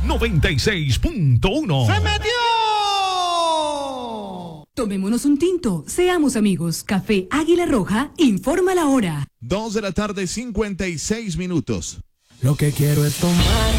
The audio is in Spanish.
96.1. ¡Se metió! Tomémonos un tinto, seamos amigos. Café Águila Roja informa la hora. 2 de la tarde, 56 minutos. Lo que quiero es tomar